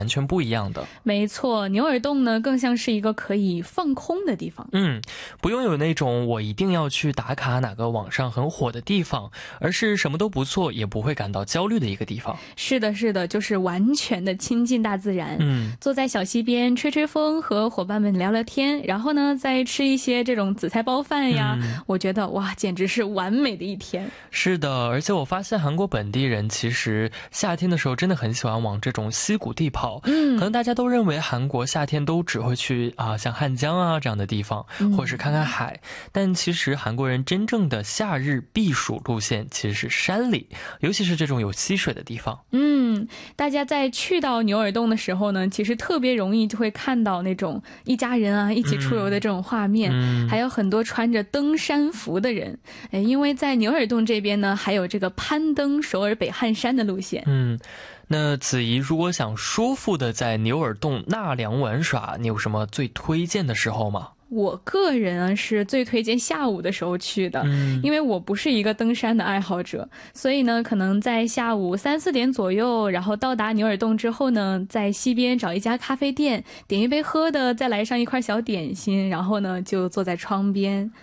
完全不一样的。 没错，牛耳洞呢更像是一个可以放空的地方。 不用有那种我一定要去打卡哪个网上很火的地方，而是什么都不做也不会感到焦虑的一个地方。 是的，是的，就是完全的亲近大自然。坐在小溪边吹吹风，和伙伴们聊聊天，然后呢再吃一些这种紫菜包饭呀，我觉得哇，简直是完美的一天。 是的，而且我发现韩国本地人其实夏天的时候真的很喜欢往这种溪谷地跑。可能大家都认为韩国夏天都只会去像汉江啊这样的地方，或者是看看海，但其实韩国人真正的夏日避暑路线其实是山里，尤其是这种有溪水的地方。 大家在去到牛耳洞的时候呢，其实特别容易就会看到那种一家人啊一起出游的这种画面，还有很多穿着登山服的人。因为在牛耳洞这边呢，还有这个攀登首尔北汉山的路线。 那子怡，如果想舒服的在牛耳洞纳凉玩耍，你有什么最推荐的时候吗？ 我个人啊是最推荐下午的时候去的，因为我不是一个登山的爱好者，所以呢可能在下午3、4点左右，然后到达牛耳洞之后呢，在溪边找一家咖啡店，点一杯喝的，再来上一块小点心，然后呢就坐在窗边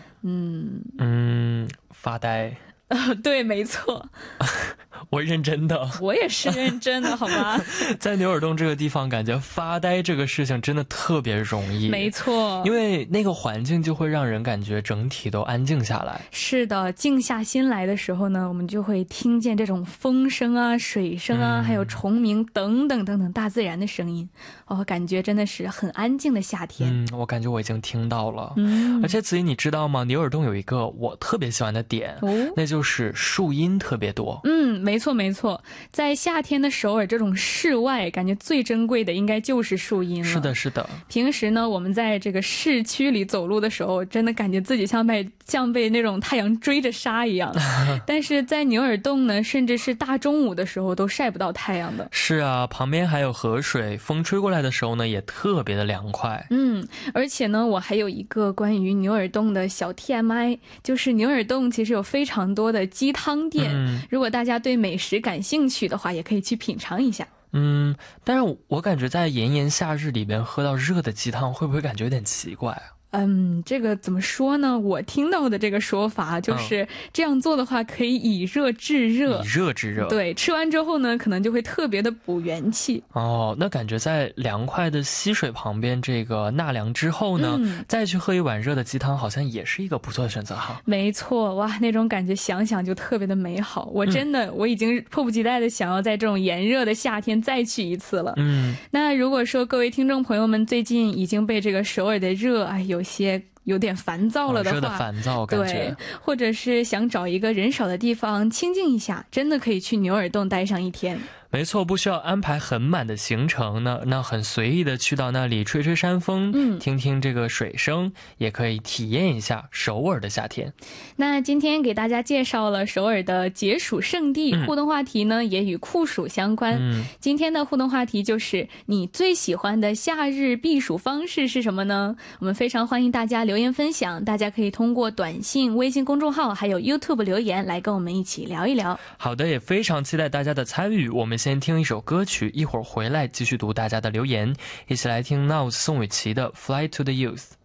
发呆。 对，没错。 我认真的， 我也是认真的，好吗？ 在牛耳洞这个地方，感觉发呆这个事情真的特别容易。 没错， 因为那个环境就会让人感觉整体都安静下来。 是的，静下心来的时候呢，我们就会听见这种风声啊、水声啊，还有虫鸣等等等等大自然的声音。感觉真的是很安静的夏天。 我感觉我已经听到了。而且子怡，你知道吗？牛耳洞有一个我特别喜欢的点，那就是树荫特别多。 没错没错，在夏天的首尔这种室外，感觉最珍贵的应该就是树荫了。 是的是的， 平时呢我们在这个市区里走路的时候，真的感觉自己像被那种太阳追着杀一样但是在牛耳洞呢，甚至是大中午的时候都晒不到太阳的。 是啊，旁边还有河水，风吹过来的时候呢也特别的凉快。 而且呢我还有一个关于牛耳洞的小 TMI， 就是牛耳洞其实有非常多的鸡汤店，如果大家对美食感兴趣的话，也可以去品尝一下。 但是我感觉在炎炎夏日里边喝到热的鸡汤，会不会感觉有点奇怪啊？ 这个怎么说呢？我听到的这个说法就是这样做的话可以以热制热。 以热制热。 对，吃完之后呢可能就会特别的补元气。 那感觉在凉快的溪水旁边这个纳凉之后呢，再去喝一碗热的鸡汤，好像也是一个不错的选择哈。 没错，哇，那种感觉想想就特别的美好。我真的我已经迫不及待的想要在这种炎热的夏天再去一次了。那如果说各位听众朋友们最近已经被这个首尔的热有点烦躁了的话， 热的烦躁感觉， 对，或者是想找一个人少的地方清静一下，真的可以去牛耳洞待上一天。 没错，不需要安排很满的行程呢，那很随意的去到那里吹吹山风，听听这个水声，也可以体验一下首尔的夏天。 那今天给大家介绍了首尔的解暑胜地，互动话题呢也与酷暑相关。今天的互动话题就是你最喜欢的夏日避暑方式是什么呢？我们非常欢迎大家留言分享，大家可以通过短信、微信公众号还有 YouTube 留言来跟我们一起聊一聊。 好的，也非常期待大家的参与。我们先听一首歌曲，一会儿回来继续读大家的留言，一起来听 Now 宋雨琦的 Fly to the Youth。